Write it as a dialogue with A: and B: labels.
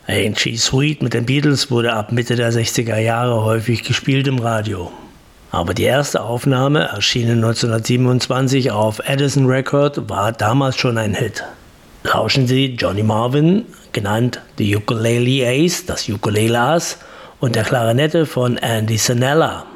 A: Ain't She Sweet mit den Beatles wurde ab Mitte der 60er Jahre häufig gespielt im Radio. Aber die erste Aufnahme, erschienen 1927 auf Edison Record, war damals schon ein Hit. Lauschen Sie Johnny Marvin, genannt The Ukulele Ace, das Ukulele Ass, und der Klarinette von Andy Sanella.